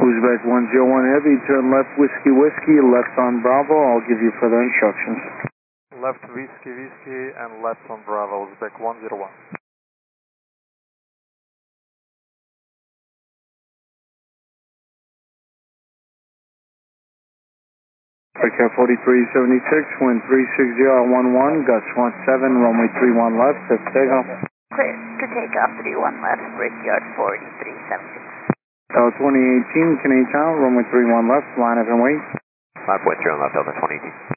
Uzbek 101 Heavy, turn left Whiskey Whiskey, left on Bravo. I'll give you further instructions. Left Whiskey Whiskey and left on Bravo, Uzbek 101. Car 4376, wind 360 at 11, gust 17, runway 31 left, set takeoff. Clear to take off 31 left, Brickyard 4376. Tower 2018, Canadian Tower, runway 31 left, line up and wait. 5.3 on left, Delta 2018.